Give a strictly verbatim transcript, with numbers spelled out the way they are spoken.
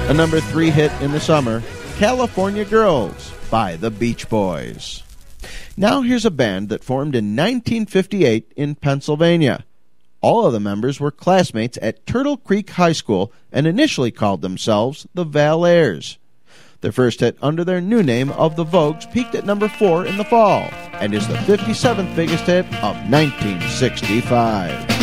A number three hit in the summer, California Girls by the Beach Boys. Now here's a band that formed in nineteen fifty-eight in Pennsylvania. All of the members were classmates at Turtle Creek High School and initially called themselves the Valairs. Their first hit under their new name of the Vogues peaked at number four in the fall and is the fifty-seventh biggest hit of nineteen sixty-five.